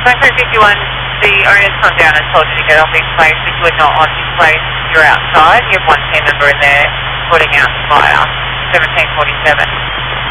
2351, the owner's come down and told you to get off his place. If you're not on his place, you're outside. You have one team member in there putting out the fire. 1747.